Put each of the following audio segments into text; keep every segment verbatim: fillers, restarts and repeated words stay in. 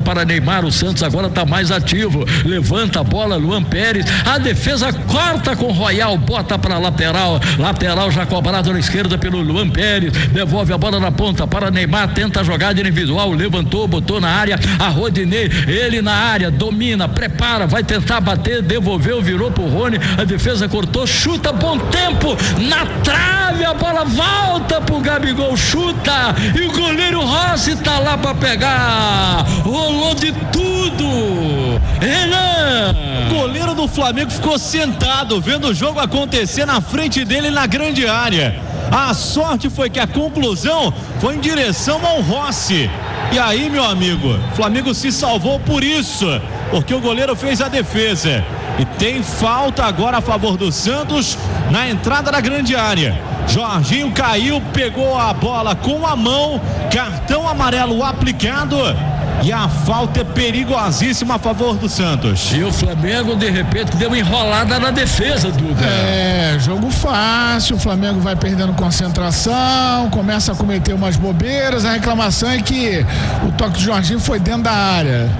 para Neymar. O Santos agora está mais ativo. Levanta a bola, Luan Pérez. A defesa corta com Royal, bota para lateral. Lateral já cobrado na esquerda pelo Luan Pérez. Devolve a bola na ponta para Neymar. Tenta a jogada individual. Levantou, botou na área. A Rodinei, ele na área, domina, prepara, vai tentar bater, devolveu, virou pro Rony. A defesa cortou, chuta, bom tempo na trave. A bola volta pro Gabigol, chuta. E o goleiro Rossi tá lá para pegar. Rolou de tudo. Renan. O goleiro do Flamengo ficou sentado vendo o jogo acontecer na frente dele na grande área. A sorte foi que a conclusão foi em direção ao Rossi. E aí, meu amigo, o Flamengo se salvou por isso, porque o goleiro fez a defesa. E tem falta agora a favor do Santos na entrada da grande área. Jorginho caiu, pegou a bola com a mão, cartão amarelo aplicado. E a falta é perigosíssima a favor do Santos. E o Flamengo, de repente, deu uma enrolada na defesa, Duda. É, jogo fácil, o Flamengo vai perdendo concentração, começa a cometer umas bobeiras. A reclamação é que o toque de Jorginho foi dentro da área.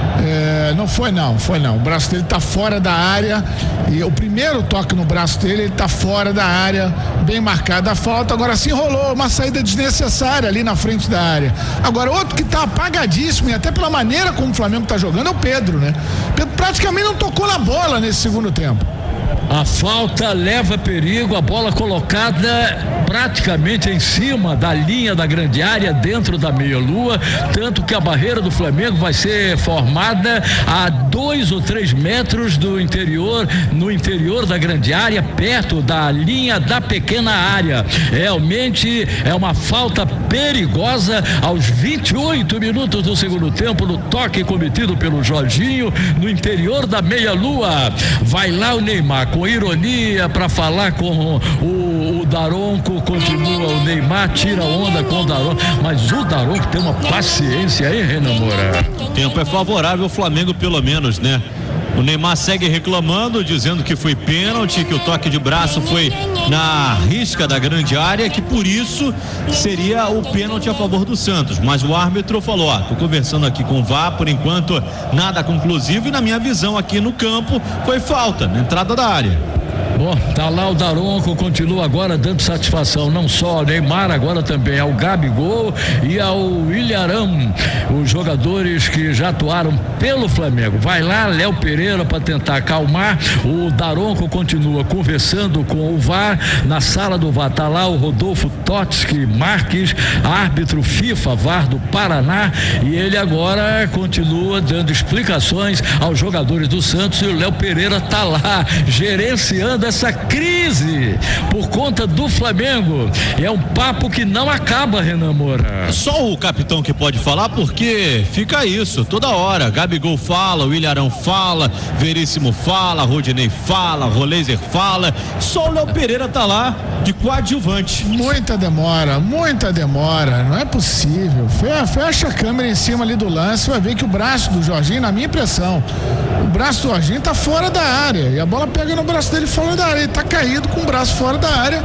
É, não foi não, foi não. O braço dele tá fora da área. E o primeiro toque no braço dele, ele tá fora da área, bem marcada a falta. Agora sim rolou uma saída desnecessária ali na frente da área. Agora outro que tá apagadíssimo, e até pela maneira como o Flamengo tá jogando, é o Pedro, né? Pedro praticamente não tocou na bola nesse segundo tempo. A falta leva perigo, a bola colocada praticamente em cima da linha da grande área, dentro da meia-lua, tanto que a barreira do Flamengo vai ser formada a dois ou três metros do interior, no interior da grande área, perto da linha da pequena área. Realmente é uma falta perigosa aos vinte e oito minutos do segundo tempo, no toque cometido pelo Jorginho, no interior da meia-lua. Vai lá o Neymar com ironia para falar com o, o Daronco, continua o Neymar, tira onda com o Daronco, mas o Daronco tem uma paciência, hein, Renan Moura? O tempo é favorável ao Flamengo, pelo menos, né? O Neymar segue reclamando, dizendo que foi pênalti, que o toque de braço foi na risca da grande área, que por isso seria o pênalti a favor do Santos. Mas o árbitro falou, ó, tô conversando aqui com o V A R, por enquanto nada conclusivo, e na minha visão aqui no campo foi falta na entrada da área. Bom, tá lá o Daronco, continua agora dando satisfação não só ao Neymar, agora também ao Gabigol e ao Ilharão, os jogadores que já atuaram pelo Flamengo. Vai lá Léo Pereira para tentar acalmar. O Daronco continua conversando com o V A R. Na sala do V A R tá lá o Rodolfo Totsky Marques, árbitro FIFA V A R do Paraná, e ele agora continua dando explicações aos jogadores do Santos, e o Léo Pereira tá lá gerenciando essa crise por conta do Flamengo. E é um papo que não acaba, Renan Moura. Só o capitão que pode falar, porque fica isso toda hora. Gabigol fala, o Ilharão fala, Veríssimo fala, Rodinei fala, Roleiser fala. Só o Léo Pereira tá lá de coadjuvante. Muita demora, muita demora. Não é possível. Fecha a câmera em cima ali do lance, vai ver que o braço do Jorginho, na minha impressão, o braço do Jorginho tá fora da área e a bola pega no braço dele fora da área, ele tá caído com o braço fora da área.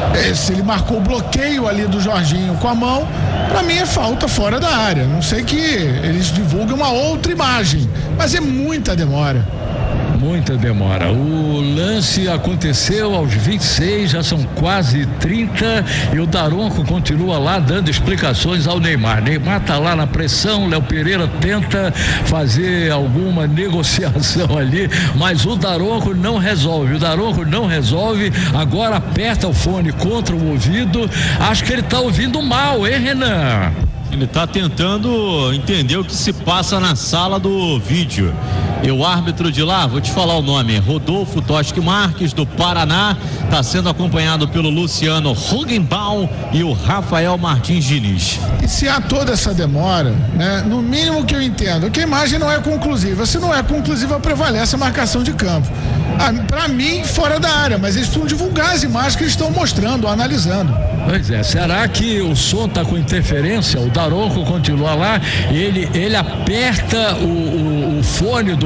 Se ele marcou o bloqueio ali do Jorginho com a mão, pra mim é falta fora da área. Não sei que eles divulguem uma outra imagem, mas é muita demora. Muita demora. O lance aconteceu aos vinte e seis, já são quase trinta, e o Daronco continua lá dando explicações ao Neymar. Neymar tá lá na pressão, Léo Pereira tenta fazer alguma negociação ali, mas o Daronco não resolve. O Daronco não resolve, agora aperta o fone contra o ouvido. Acho que ele tá ouvindo mal, hein, Renan? Ele está tentando entender o que se passa na sala do vídeo. E o árbitro de lá, vou te falar o nome, Rodolfo Totsky Marques, do Paraná, está sendo acompanhado pelo Luciano Hugenbaum e o Rafael Martins Diniz. E se há toda essa demora, né, no mínimo que eu entendo, que a imagem não é conclusiva. Se não é conclusiva, prevalece a marcação de campo. Ah, para mim, fora da área, mas eles precisam divulgar as imagens que eles estão mostrando, analisando. Pois é, será que o som está com interferência? O Daronco continua lá, ele, ele aperta o, o, o fone do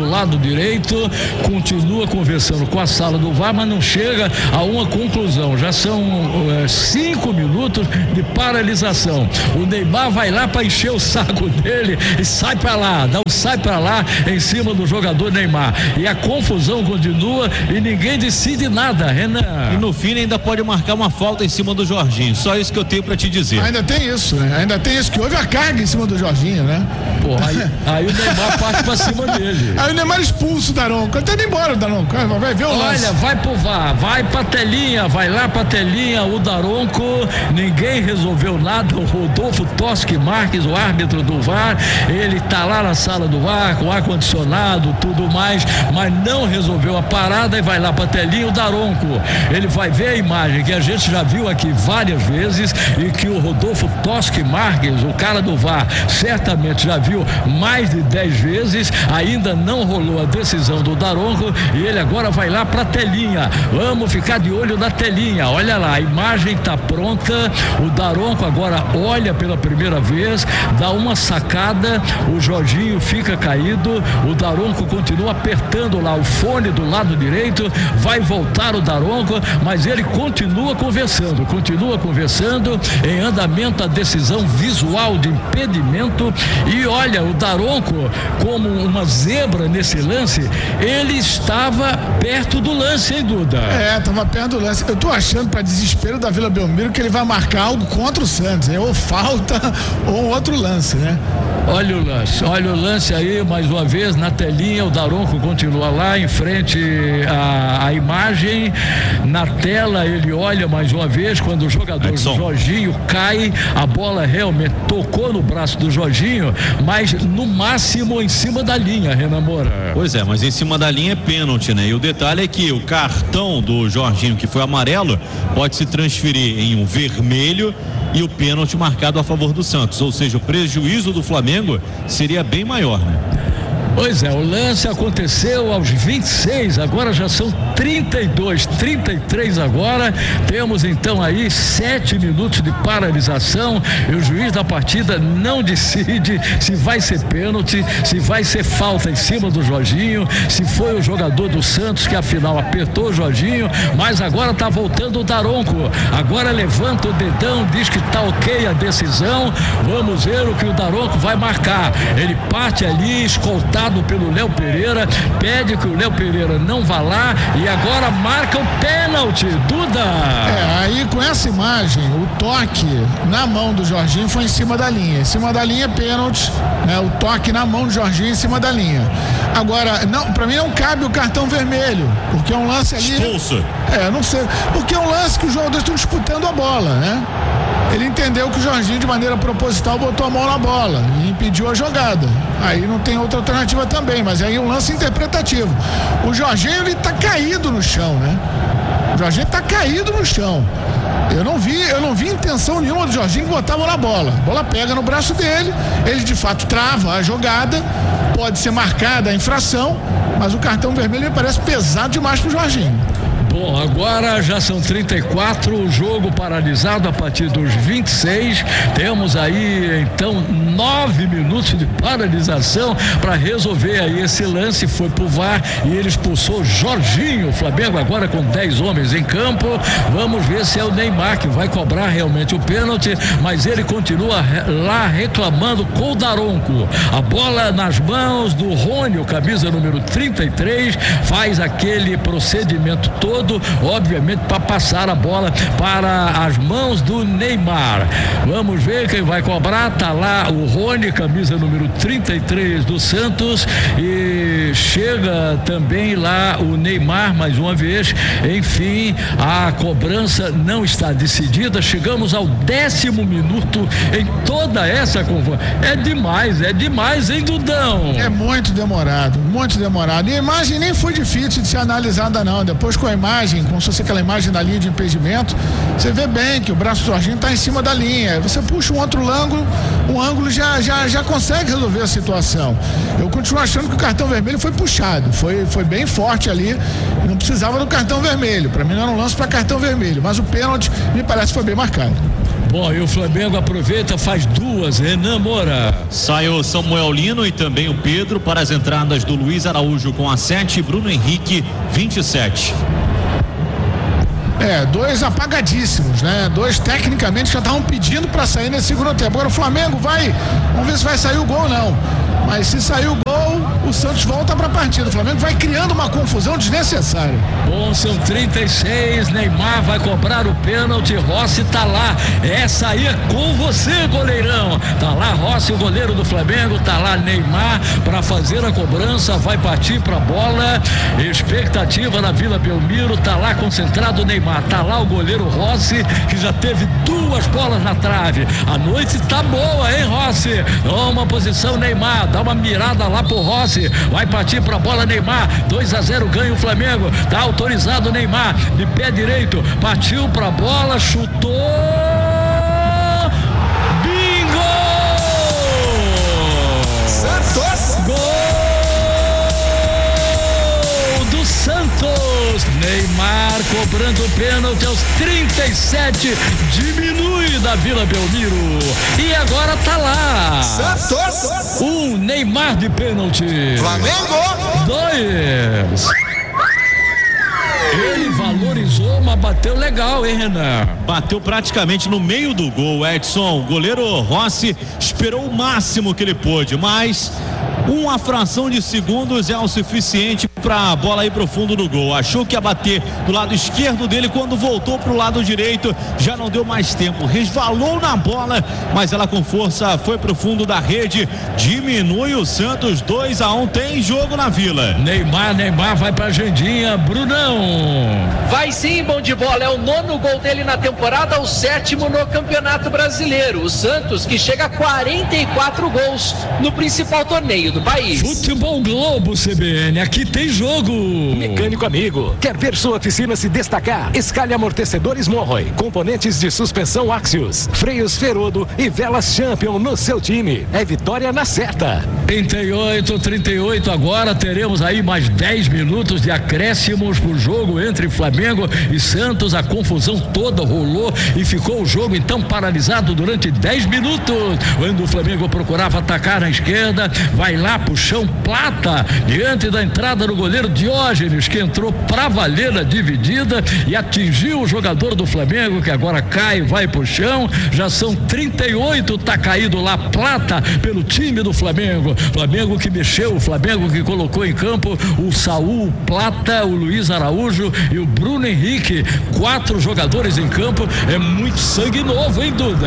no lado direito, continua conversando com a sala do V A R, mas não chega a uma conclusão. Já são é, cinco minutos de paralisação. O Neymar vai lá para encher o saco dele e sai para lá, dá um sai para lá em cima do jogador Neymar. E a confusão continua e ninguém decide nada, Renan. E no fim ainda pode marcar uma falta em cima do Jorginho. Só isso que eu tenho para te dizer. Ainda tem isso, né? Ainda tem isso, que houve a carga em cima do Jorginho, né? Pô, aí, aí o Neymar parte pra cima dele. Aí o Neymar expulsa o Daronco. Ele tá indo embora, o Daronco. Vai ver o lance. Olha, vai pro V A R, vai pra telinha, vai lá pra telinha. O Daronco, ninguém resolveu nada. O Rodolfo Toschi Marques, o árbitro do V A R, ele tá lá na sala do V A R, com ar-condicionado, tudo mais, mas não resolveu a parada e vai lá pra telinha. O Daronco, ele vai ver a imagem que a gente já viu aqui várias vezes e que o Rodolfo Toschi Marques, o cara do V A R, certamente já viu mais de dez vezes. Ainda não rolou a decisão do Daronco e ele agora vai lá pra telinha. Vamos ficar de olho na telinha. Olha lá, a imagem tá pronta. O Daronco agora olha pela primeira vez, dá uma sacada, o Jorginho fica caído, o Daronco continua apertando lá o fone do lado direito, vai voltar o Daronco, mas ele continua conversando, continua conversando, em andamento a decisão visual de impedimento. E olha, o Daronco, como uma zebra nesse lance, ele estava perto do lance, hein, Duda? É, estava perto do lance. Eu tô achando, para desespero da Vila Belmiro, que ele vai marcar algo contra o Santos, né? Ou falta ou um outro lance, né? Olha o lance, olha o lance aí, mais uma vez, na telinha, o Daronco continua lá em frente à, à imagem, na tela ele olha mais uma vez, quando o jogador Edson. Jorginho cai, a bola realmente tocou no braço do Jorginho, mas no máximo em cima da linha, Renan Moura. Pois é, mas em cima da linha é pênalti, né? E o detalhe é que o cartão do Jorginho, que foi amarelo, pode se transferir em um vermelho e o pênalti marcado a favor do Santos, ou seja, o prejuízo do Flamengo seria bem maior, né? Pois é, o lance aconteceu aos vinte e seis, agora já são trinta e dois, trinta e três agora. Temos então aí sete minutos de paralisação e o juiz da partida não decide se vai ser pênalti, se vai ser falta em cima do Jorginho, se foi o jogador do Santos que afinal apertou o Jorginho, mas agora tá voltando o Daronco. Agora levanta o dedão, diz que tá ok a decisão. Vamos ver o que o Daronco vai marcar. Ele parte ali, escoltado pelo Léo Pereira, pede que o Léo Pereira não vá lá e agora marca o pênalti, Duda. É, aí com essa imagem, o toque na mão do Jorginho foi em cima da linha, em cima da linha pênalti, né? O toque na mão do Jorginho em cima da linha. Agora, não, pra mim não cabe o cartão vermelho, porque é um lance ali... Expulso. É, não sei, porque é um lance que os jogadores estão disputando a bola, né? Ele entendeu que o Jorginho, de maneira proposital, botou a mão na bola e impediu a jogada. Aí não tem outra alternativa também, mas aí é um lance interpretativo. O Jorginho, ele tá caído no chão, né? O Jorginho tá caído no chão. Eu não vi, eu não vi intenção nenhuma do Jorginho botar a mão na bola. A bola pega no braço dele, ele de fato trava a jogada, pode ser marcada a infração, mas o cartão vermelho me parece pesado demais pro Jorginho. Bom, agora já são trinta e quatro, o jogo paralisado a partir dos vinte e seis. Temos aí então nove minutos de paralisação para resolver aí esse lance. Foi pro V A R e ele expulsou Jorginho. O Flamengo agora com dez homens em campo. Vamos ver se é o Neymar que vai cobrar realmente o pênalti, mas ele continua lá reclamando com o Daronco. A bola nas mãos do Rony, o camisa número trinta e três, faz aquele procedimento todo, obviamente, para passar a bola para as mãos do Neymar. Vamos ver quem vai cobrar. Tá lá o Rony, camisa número trinta e três do Santos, e chega também lá o Neymar mais uma vez. Enfim, a cobrança não está decidida. Chegamos ao décimo minuto em toda essa conversa. É demais, é demais, hein, Dudão? É muito demorado, muito demorado. E a imagem nem foi difícil de ser analisada, não. Depois com a imagem, como se fosse aquela imagem da linha de impedimento, você vê bem que o braço do Jorginho está em cima da linha. Você puxa um outro ângulo, um ângulo já, já, já consegue resolver a situação. Eu continuo achando que o cartão vermelho foi puxado, foi, foi bem forte ali, não precisava do cartão vermelho. Para mim não era um lance para cartão vermelho, mas o pênalti me parece que foi bem marcado. Bom, e o Flamengo aproveita, faz duas, Renan Moura. Sai o Samuel Lino e também o Pedro para as entradas do Luiz Araújo com a sete e Bruno Henrique vinte e sete. É, dois apagadíssimos, né? Dois tecnicamente já estavam pedindo para sair nesse segundo tempo. Agora o Flamengo vai, vamos ver se vai sair o gol ou não. Mas se sair o gol, o Santos volta para a partida. O Flamengo vai criando uma confusão desnecessária. Bom, são trinta e seis, Neymar vai cobrar o pênalti, Rossi tá lá. Essa aí é com você, goleirão. Tá lá Rossi, o goleiro do Flamengo, tá lá Neymar para fazer a cobrança, vai partir pra bola. Expectativa na Vila Belmiro, tá lá concentrado o Neymar, tá lá o goleiro Rossi, que já teve duas bolas na trave. A noite tá boa, hein, Rossi? Toma posição Neymar, dá uma mirada lá pro Rossi, vai partir pra bola Neymar, dois a zero ganha o Flamengo, tá autorizado o Neymar, de pé direito, partiu pra bola, chutou, bingo! Santos! Gol do Santos! Neymar cobrando o pênalti aos trinta e sete, diminui da Vila Belmiro, e agora tá lá Santos! Um, Neymar de pênalti. Flamengo! Dois. Ele valorizou, mas bateu legal, hein, Renan? Bateu praticamente no meio do gol, Edson. O goleiro Rossi esperou o máximo que ele pôde, mas uma fração de segundos é o suficiente para a bola ir pro fundo do gol. Achou que ia bater do lado esquerdo dele, quando voltou pro lado direito, já não deu mais tempo. Resvalou na bola, mas ela com força foi pro fundo da rede. Diminui o Santos, dois a um, tem jogo na Vila. Neymar, Neymar vai pra agendinha, Brunão. Vai sim, bom de bola, é o nono gol dele na temporada, o sétimo no Campeonato Brasileiro. O Santos que chega a quarenta e quatro gols no principal torneio do país. Futebol Globo C B N, aqui tem jogo. Mecânico amigo, quer ver sua oficina se destacar? Escalhe amortecedores Morroy, componentes de suspensão Axios, freios Ferodo e velas Champion no seu time. É vitória na certa. trinta e oito, trinta e oito, agora teremos aí mais dez minutos de acréscimos pro jogo entre Flamengo e Santos. A confusão toda rolou e ficou o jogo então paralisado durante dez minutos. Quando o Flamengo procurava atacar na esquerda, vai lá pro chão Plata, diante da entrada do goleiro Diógenes, que entrou pra valer na dividida e atingiu o jogador do Flamengo, que agora cai, vai pro chão. Já são trinta e oito, tá caído lá Plata pelo time do Flamengo. Flamengo que mexeu, o Flamengo que colocou em campo o Saul, Plata, o Luiz Araújo e o Bruno Henrique. Quatro jogadores em campo, é muito sangue novo, hein, Duda?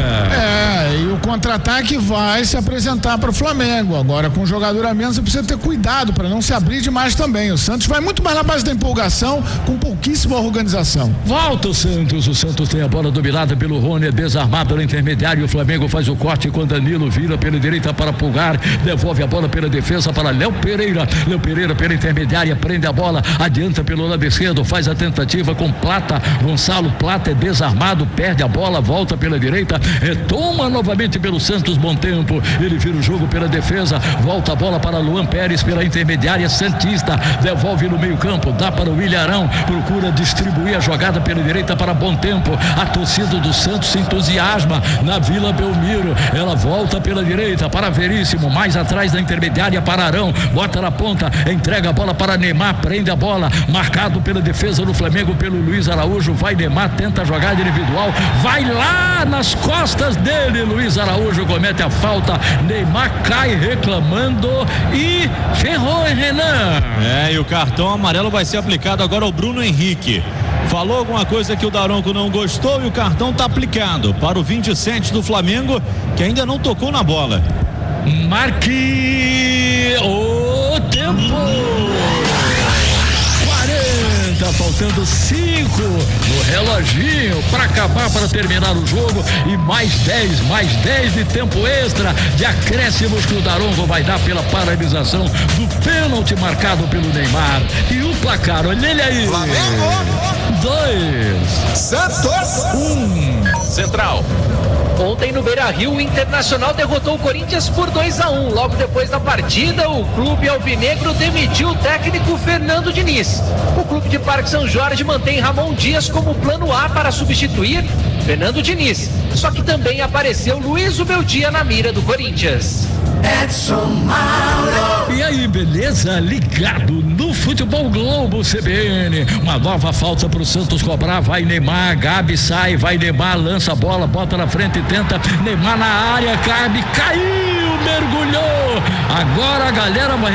É, e o contra-ataque vai se apresentar para o Flamengo. Agora, com o jogador a menos, você precisa ter cuidado para não se abrir demais também. O Santos vai muito mais na base da empolgação, com pouquíssima organização. Volta o Santos, o Santos tem a bola dominada pelo Rony, é desarmado no intermediário, o Flamengo faz o corte com Danilo, vira pela direita para Pulgar, devolve a bola pela defesa para Léo Pereira, Léo Pereira pela intermediária, prende a bola, adianta pelo lado esquerdo, faz a tentativa com Plata, Gonçalo Plata é desarmado, perde a bola, volta pela direita, retoma novamente pelo Santos, bom tempo, ele vira o jogo pela defesa, volta a bola para Luan Pérez pela intermediária santista, devolve no meio campo, dá para o Ilharão, procura distribuir a jogada pela direita para bom tempo, a torcida do Santos se entusiasma na Vila Belmiro, ela volta pela direita para Veríssimo, mais atrás da intermediária para Arão, bota na ponta, entrega a bola para Neymar, prende a bola, marcado pela defesa do Flamengo pelo Luiz Araújo, vai Neymar, tenta a jogada individual, vai lá nas costas dele, Luiz Araújo comete a falta, Neymar cai reclamando e ferrou, hein, Renan? É, e o cartão amarelo vai ser aplicado agora ao Bruno Henrique. Falou alguma coisa que o Daronco não gostou e o cartão tá aplicado para o vinte e sete do Flamengo, que ainda não tocou na bola. Marque o tempo. quarenta, faltando cinco no reloginho para acabar, para terminar o jogo, e mais dez, mais dez de tempo extra de acréscimos que o Daronco vai dar pela paralisação do pênalti marcado pelo Neymar. E o placar, olha ele aí. Flamengo Dois. Santos Um. Central. Ontem no Beira-Rio, o Internacional derrotou o Corinthians por dois a um. Logo depois da partida, o clube alvinegro demitiu o técnico Fernando Diniz. O clube de Parque São Jorge mantém Ramon Dias como plano A para substituir Fernando Diniz. Só que também apareceu Luiz Ubeldia na mira do Corinthians. Edson Mauro. E aí, beleza? Ligado no Futebol Globo C B N. Uma nova falta pro Santos cobrar. Vai Neymar, Gabi sai, vai Neymar, lança a bola, bota na frente e tenta. Neymar na área, Gabi caiu, mergulhou. Agora a galera vai